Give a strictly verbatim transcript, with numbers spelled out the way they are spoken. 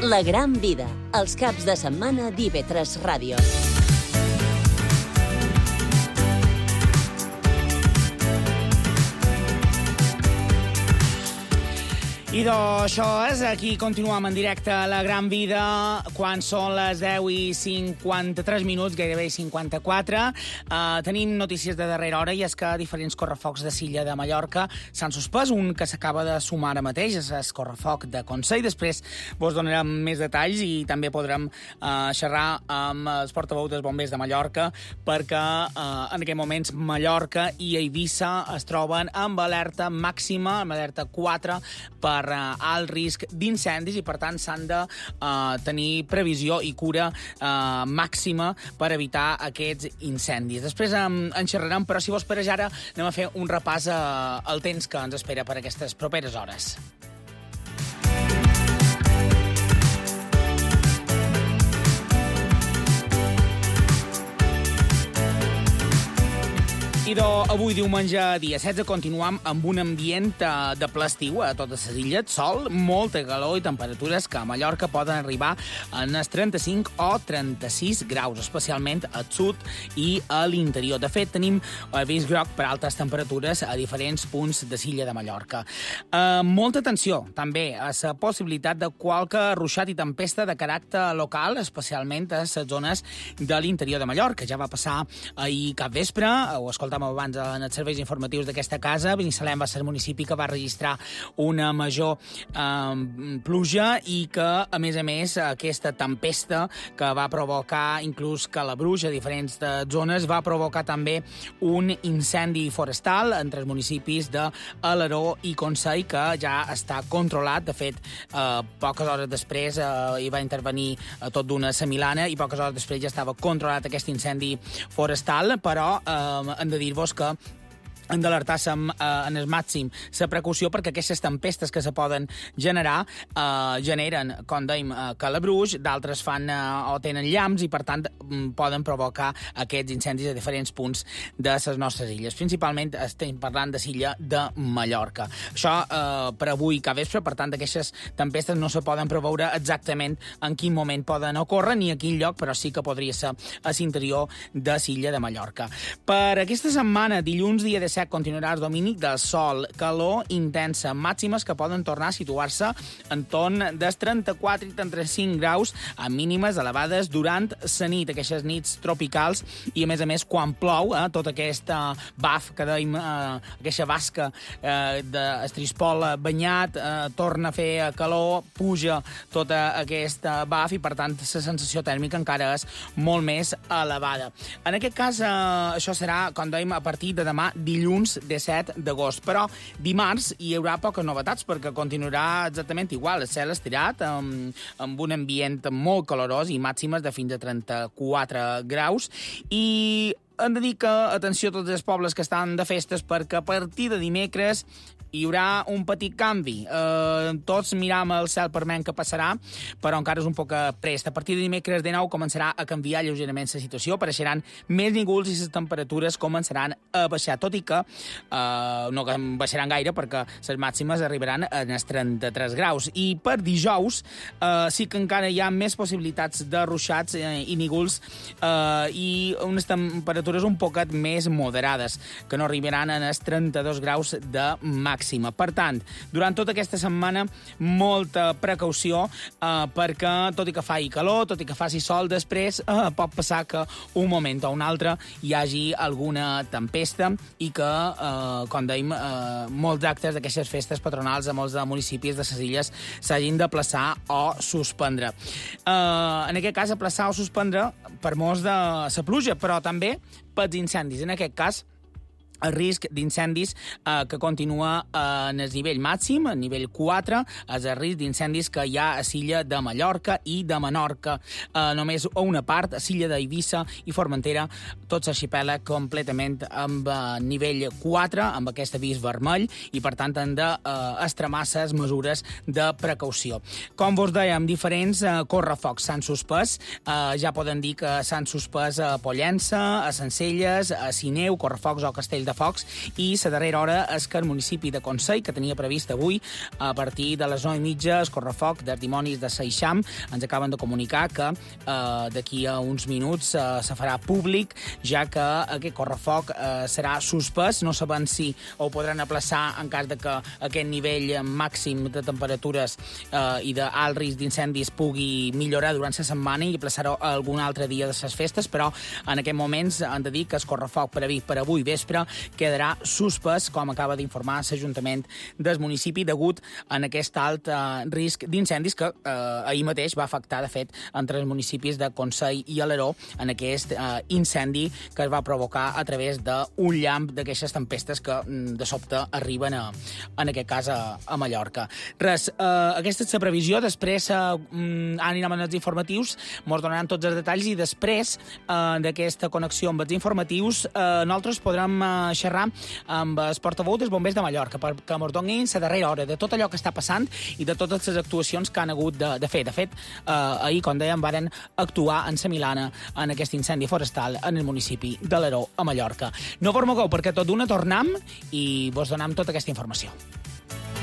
La gran vida, els caps de setmana d'I V tres Ràdio. I d'això és, aquí continuem en directe a La Gran Vida, quan són les deu i cinquanta-tres minuts, gairebé cinquanta-quatre. Uh, tenim notícies de darrera hora, i és que diferents correfocs de Silla de Mallorca s'han suspès. Un que s'acaba de sumar ara mateix és el correfoc de Consell. Després vos donarem més detalls i també podrem uh, xerrar amb els portaveus dels bombers de Mallorca, perquè uh, en aquests moments Mallorca i Eivissa es troben amb alerta màxima, amb alerta quatre, per alt risc d'incendis, i per tant s'han de uh, tenir previsió i cura uh, màxima per evitar aquests incendis. Després um, en xerrarem, però si vols per ara anem a fer un repàs uh, al temps que ens espera per aquestes properes hores. I avui, diumenge, dia setze, continuam amb un ambient de ple estiu a totes les illes. Sol, molta calor i temperatures que a Mallorca poden arribar en els trenta-cinc o trenta-sis graus, especialment al sud i a l'interior. De fet, tenim avís groc per altes temperatures a diferents punts de l'illa de Mallorca. Eh, molta atenció, també, a la possibilitat de qualque ruixat i tempesta de caràcter local, especialment a les zones de l'interior de Mallorca. Ja va passar ahir cap vespre, ho escoltàvem abans en els serveis informatius d'aquesta casa. Binissalem va ser el municipi que va registrar una major eh, pluja, i que, a més a més, aquesta tempesta que va provocar inclús calabruix a diferents zones va provocar també un incendi forestal entre els municipis d'Alaró i Consell, que ja està controlat. De fet, eh, poques hores després eh, hi va intervenir eh, tot d'una Semilana, i poques hores després ja estava controlat aquest incendi forestal, però eh, hem de dir-vos que hem d'alertar eh, en el màxim la precaució, perquè aquestes tempestes que se poden generar eh, generen, com dèiem, eh, calabruix, d'altres fan eh, o tenen llamps, i per tant poden provocar aquests incendis a diferents punts de les nostres illes. Principalment estem parlant de l'illa de Mallorca. Això eh, per avui cap vespre, per tant, aquestes tempestes no se poden preveure exactament en quin moment poden ocórrer ni a quin lloc, però sí que podria ser a l'interior de l'illa de Mallorca. Per aquesta setmana, dilluns, dia de continuarà el domini del sol, calor intensa, màximes que poden tornar a situar-se en torn dels trenta-quatre i trenta-cinc graus, a mínimes elevades durant la nit, aquestes nits tropicals, i a més a més quan plou, eh, tot aquest eh, baf que dèiem, eh, aquesta basca eh, d'estrispol banyat, eh, torna a fer calor, puja tota aquesta baf, i per tant la sensació tèrmica encara és molt més elevada. En aquest cas, eh, això serà, com dèiem, a partir de demà, dilluns, dilluns disset d'agost. Però dimarts hi haurà poques novetats, perquè continuarà exactament igual. El cel estirat, amb, amb un ambient molt calorós i màximes de fins a trenta-quatre graus. I hem de dir que, atenció a tots els pobles que estan de festes, perquè a partir de dimecres hi haurà un petit canvi. Eh, tots miram el cel per veure què passarà, però encara és un poc prest. A partir de dimecres de nou començarà a canviar lleugerament la situació, apareixeran més nígols i les temperatures començaran a baixar, tot i que eh, no baixaran gaire, perquè les màximes arribaran als trenta-tres graus. I per dijous eh, sí que encara hi ha més possibilitats de ruixats eh, i nígols eh, i unes temperatures un poquet més moderades, que no arribaran als trenta-dos graus de màxim. Per tant, durant tota aquesta setmana, molta precaució, eh, perquè tot i que faci calor, tot i que faci sol, després eh, pot passar que un moment o un altre hi hagi alguna tempesta, i que, eh, com dèiem, eh, molts actes d'aquestes festes patronals a molts de municipis de les illes s'hagin de plaçar o suspendre. Eh, en aquest cas, aplaçar o suspendre per molts de la pluja, però també pels incendis. En aquest cas, el risc d'incendis eh, que continua eh, en el nivell màxim, el nivell quatre, és el risc d'incendis que hi ha a l'illa de Mallorca i de Menorca. Eh, només una part, a l'illa d'Eivissa i Formentera, tot l'arxipèlag completament amb eh, nivell quatre, amb aquest avís vermell, i per tant han d'extremar eh, les mesures de precaució. Com vos dèiem, diferents eh, correfocs s'han suspès. Eh, ja poden dir que s'han suspès a Pollença, a Sencelles, a Sineu, correfocs o Castells risc de focs, i la darrera hora és que el municipi de Consell, que tenia previst avui, a partir de les nou i mitja, el correfoc dels dimonis de Seixam, ens acaben de comunicar que eh, d'aquí a uns minuts eh, se farà públic, ja que aquest correfoc eh, serà suspès. No sabem si ho podran aplaçar en cas de que aquest nivell màxim de temperatures eh, i d'alt risc d'incendis pugui millorar durant la setmana i aplaçar-ho algun altre dia de les festes, però en aquests moments han de dir que el correfoc previst per avui vespre quedarà suspès, com acaba d'informar l'Ajuntament del municipi, degut a aquest alt eh, risc d'incendis que eh, ahir mateix va afectar, de fet, entre els municipis de Consell i Alaró en aquest eh, incendi que es va provocar a través d'un llamp d'aquestes tempestes que de sobte arriben a, en aquest cas a, a Mallorca. Res, eh, aquesta és la previsió, després eh, anirem amb els informatius, ens donaran tots els detalls i després eh, d'aquesta connexió amb els informatius eh, nosaltres podrem eh, xerrar amb el portaveu dels bombers de Mallorca perquè ens donin la darrera hora de tot allò que està passant i de totes les actuacions que han hagut de, de fer. De fet, eh, ahir, com dèiem, varen actuar en la Milana en aquest incendi forestal en el municipi de l'Aró, a Mallorca. No vos mogueu, perquè tot d'una tornem i vos donem tota aquesta informació.